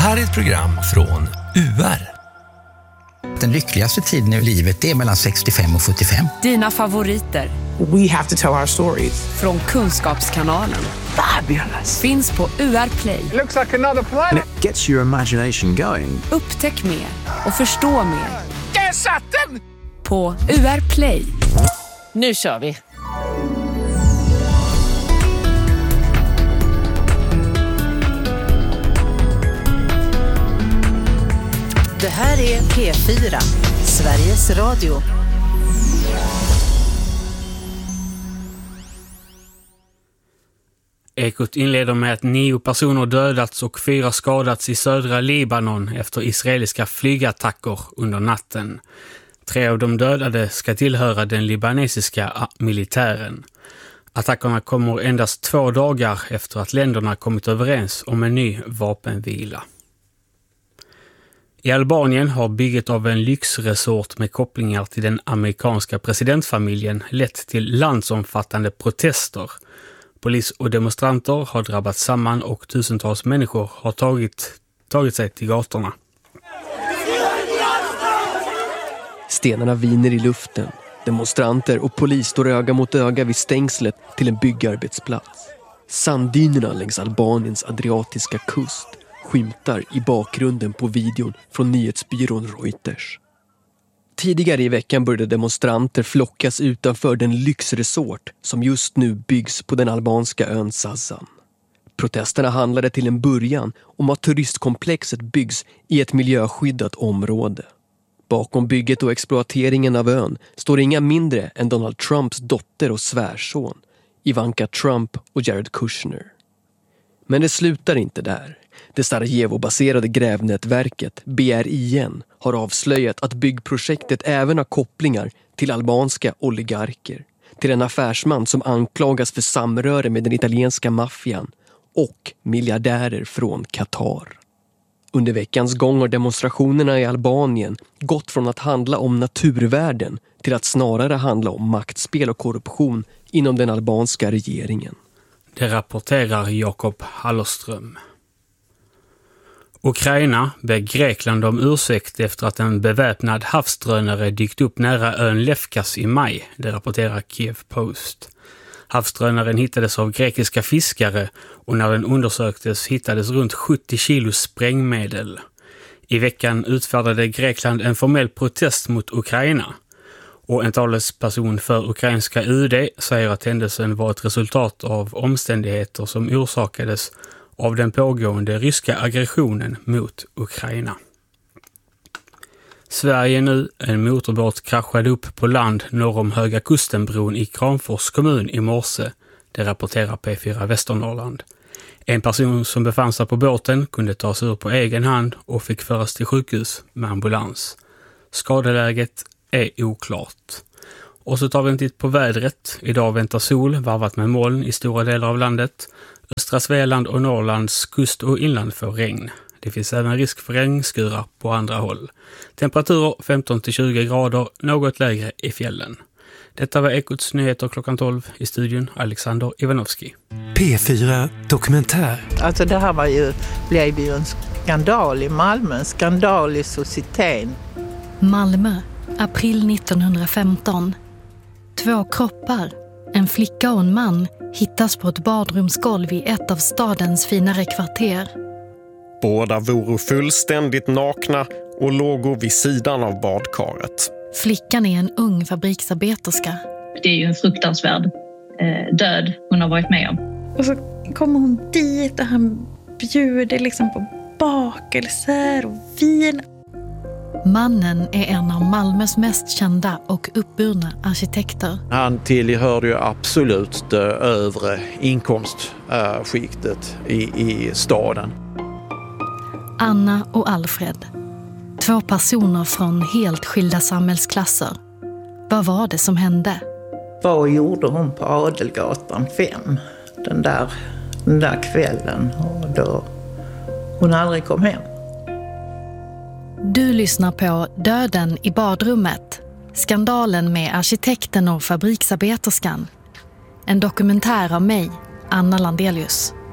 här är ett program från UR. Den lyckligaste tiden i livet är mellan 65 och 75. Dina favoriter. We have to tell our stories. Från Kunskapskanalen. Fabulous. Finns på UR Play. It looks like another planet. And it gets your imagination going. Upptäck mer och förstå mer. Där satt den! På UR Play. Nu kör vi. Det här är P4, Sveriges Radio. Ekot inleder med att 9 personer dödats och 4 skadats i södra Libanon efter israeliska flygattacker under natten. 3 av de dödade ska tillhöra den libanesiska militären. Attackerna kommer endast 2 dagar efter att länderna kommit överens om en ny vapenvila. I Albanien har bygget av en lyxresort med kopplingar till den amerikanska presidentfamiljen lett till landsomfattande protester. Polis och demonstranter har drabbats samman och tusentals människor har tagit sig till gatorna. Stenarna viner i luften. Demonstranter och polis står öga mot öga vid stängslet till en byggarbetsplats. Sanddynerna längs Albaniens adriatiska kust skymtar i bakgrunden på videon från nyhetsbyrån Reuters. Tidigare i veckan började demonstranter flockas utanför den lyxresort som just nu byggs på den albanska ön Sazan. Protesterna handlade till en början om att turistkomplexet byggs i ett miljöskyddat område. Bakom bygget och exploateringen av ön står inga mindre än Donald Trumps dotter och svärson, Ivanka Trump och Jared Kushner. Men det slutar inte där. Det Sarajevo-baserade grävnätverket BRIN har avslöjat att byggprojektet även har kopplingar till albanska oligarker, till en affärsman som anklagas för samröre med den italienska maffian och miljardärer från Qatar. Under veckans gång har demonstrationerna i Albanien gått från att handla om naturvärden till att snarare handla om maktspel och korruption inom den albanska regeringen. Det rapporterar Jakob Hallerström. Ukraina ber Grekland om ursäkt efter att en beväpnad havsdrönare dykt upp nära ön Lefkas i maj, det rapporterar Kiev Post. Havsdrönaren hittades av grekiska fiskare och när den undersöktes hittades runt 70 kilo sprängmedel. I veckan utfärdade Grekland en formell protest mot Ukraina. Och en talesperson för ukrainska UD säger att händelsen var ett resultat av omständigheter som orsakades av den pågående ryska aggressionen mot Ukraina. Sverige nu, en motorbåt kraschade upp på land norr om Höga Kustenbron i Kramfors kommun i morse, det rapporterar P4 Västernorrland. En person som befann sig på båten kunde ta sig ur på egen hand och fick föras till sjukhus med ambulans. Skadeläget är oklart. Och så tar vi en titt på vädret. Idag väntar sol varvat med moln i stora delar av landet. Östra Svealand och Norrlands kust och inland får regn. Det finns även risk för regnskurar på andra håll. Temperaturer 15-20 grader, något lägre i fjällen. Detta var Ekots nyheter klockan 12 i studion Alexander Ivanovski. P4 Dokumentär. Alltså det här blev ju en skandal i Malmö, en skandal i societeten. Malmö, april 1915. 2 kroppar, en flicka och en man, hittas på ett badrumsgolv i ett av stadens finare kvarter. Båda voro fullständigt nakna och låg vid sidan av badkaret. Flickan är en ung fabriksarbeterska. Det är ju en fruktansvärd död hon har varit med om. Och så kommer hon dit och han bjuder liksom på bakelser och vin. Mannen är en av Malmös mest kända och uppburna arkitekter. Han tillhörde ju absolut det övre inkomstskiktet i staden. Anna och Alfred. 2 personer från helt skilda samhällsklasser. Vad var det som hände? Vad gjorde hon på Adelgatan 5 den där kvällen och då hon aldrig kom hem? Du lyssnar på Döden i badrummet. Skandalen med arkitekten och fabriksarbeterskan. En dokumentär av mig, Anna Landelius.